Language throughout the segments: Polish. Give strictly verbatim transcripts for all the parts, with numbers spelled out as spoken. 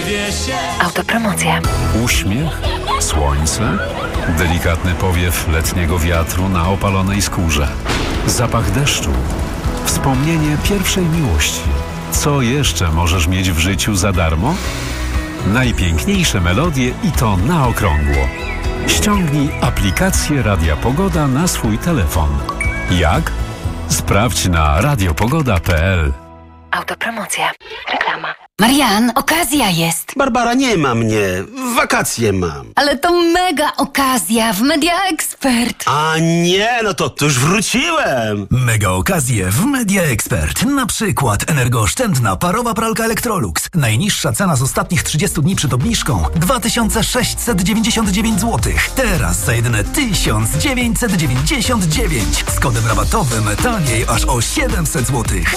wywie się. Autopromocja. Uśmiech, słońce, delikatny powiew letniego wiatru na opalonej skórze, zapach deszczu, wspomnienie pierwszej miłości. Co jeszcze możesz mieć w życiu za darmo? Najpiękniejsze melodie i to na okrągło. Ściągnij aplikację Radia Pogoda na swój telefon. Jak? Sprawdź na radiopogoda kropka p l. Autopromocja. Reklama. Marian, okazja jest. Barbara, nie ma mnie. Wakacje mam. Ale to mega okazja w Media Expert. A nie, no to, to już wróciłem. Mega okazje w Media Expert. Na przykład energooszczędna parowa pralka Electrolux. Najniższa cena z ostatnich trzydziestu dni przed obniżką dwa tysiące sześćset dziewięćdziesiąt dziewięć złotych. Teraz za jedyne tysiąc dziewięćset dziewięćdziesiąt dziewięć. Z kodem rabatowym taniej aż o siedemset złotych.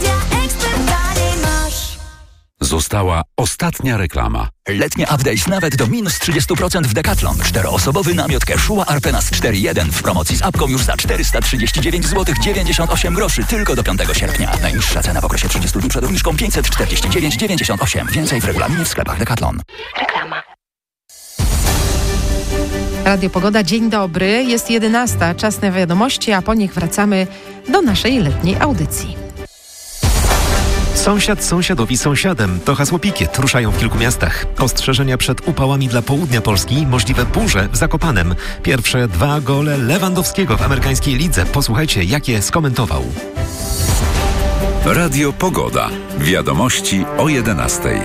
Została ostatnia reklama. Letnie update nawet do minus trzydzieści procent w Decathlon. Czteroosobowy namiot Quechua Arpenas cztery jeden w promocji z apką już za czterysta trzydzieści dziewięć złotych dziewięćdziesiąt osiem groszy tylko do piątego sierpnia. Najniższa cena w okresie trzydziestu dni przed obniżką pięćset czterdzieści dziewięć dziewięćdziesiąt osiem. Więcej w regulaminie w sklepach Decathlon. Reklama. Radio Pogoda, dzień dobry. Jest jedenasta, czas na wiadomości, a po nich wracamy do naszej letniej audycji. Sąsiad sąsiadowi sąsiadem. To hasło pikiet. Ruszają w kilku miastach. Ostrzeżenia przed upałami dla południa Polski. Możliwe burze w Zakopanem. Pierwsze dwa gole Lewandowskiego w amerykańskiej lidze. Posłuchajcie, jak je skomentował. Radio Pogoda. Wiadomości o jedenastej.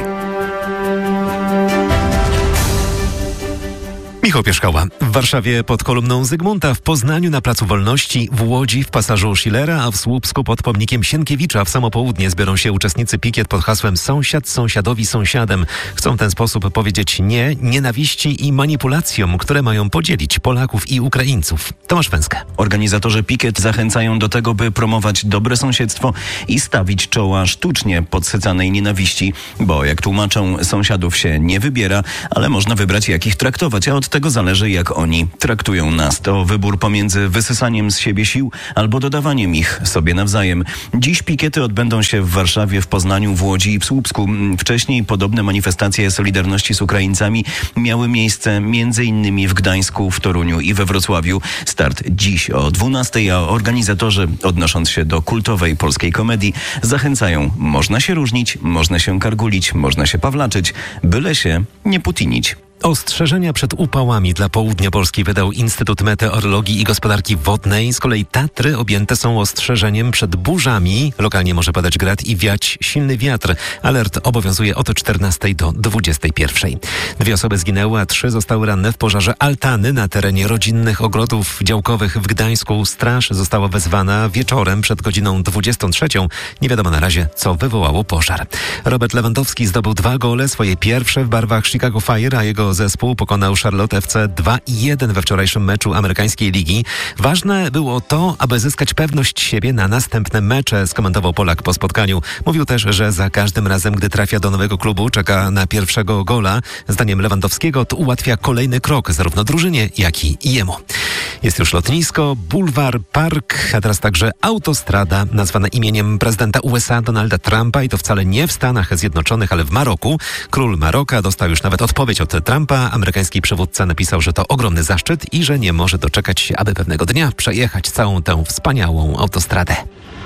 Michał Pierzchała. W Warszawie pod kolumną Zygmunta, w Poznaniu na Placu Wolności, w Łodzi w pasażu Schillera, a w Słupsku pod pomnikiem Sienkiewicza w samo południe zbiorą się uczestnicy pikiet pod hasłem Sąsiad sąsiadowi sąsiadem. Chcą w ten sposób powiedzieć nie nienawiści i manipulacjom, które mają podzielić Polaków i Ukraińców. Tomasz Węskę. Organizatorzy pikiet zachęcają do tego, by promować dobre sąsiedztwo i stawić czoła sztucznie podsycanej nienawiści, bo jak tłumaczą, sąsiadów się nie wybiera, ale można wybrać, jak ich traktować, a od tego zależy, jak oni traktują nas. To wybór pomiędzy wysysaniem z siebie sił albo dodawaniem ich sobie nawzajem. Dziś pikiety odbędą się w Warszawie, w Poznaniu, w Łodzi i w Słupsku. Wcześniej podobne manifestacje solidarności z Ukraińcami miały miejsce między innymi w Gdańsku, w Toruniu i we Wrocławiu. Start dziś o dwunastej, a organizatorzy, odnosząc się do kultowej polskiej komedii, zachęcają: można się różnić, można się kargulić, można się pawlaczyć, byle się nie putinić. Ostrzeżenia przed upałami dla południa Polski wydał Instytut Meteorologii i Gospodarki Wodnej. Z kolei Tatry objęte są ostrzeżeniem przed burzami. Lokalnie może padać grad i wiać silny wiatr. Alert obowiązuje od czternastej do dwudziestej pierwszej. Dwie osoby zginęły, a trzy zostały ranne w pożarze altany na terenie rodzinnych ogrodów działkowych w Gdańsku. Straż została wezwana wieczorem przed godziną dwudziestą trzecią. Nie wiadomo na razie, co wywołało pożar. Robert Lewandowski zdobył dwa gole, swoje pierwsze w barwach Chicago Fire, a jego zespół pokonał Charlotte F C dwa jeden we wczorajszym meczu amerykańskiej ligi. Ważne było to, aby zyskać pewność siebie na następne mecze, skomentował Polak po spotkaniu. Mówił też, że za każdym razem, gdy trafia do nowego klubu, czeka na pierwszego gola. Zdaniem Lewandowskiego to ułatwia kolejny krok zarówno drużynie, jak i jemu. Jest już lotnisko, bulwar, park, a teraz także autostrada nazwana imieniem prezydenta U S A Donalda Trumpa i to wcale nie w Stanach Zjednoczonych, ale w Maroku. Król Maroka dostał już nawet odpowiedź od Trumpa. Amerykański przywódca napisał, że to ogromny zaszczyt i że nie może doczekać się, aby pewnego dnia przejechać całą tę wspaniałą autostradę.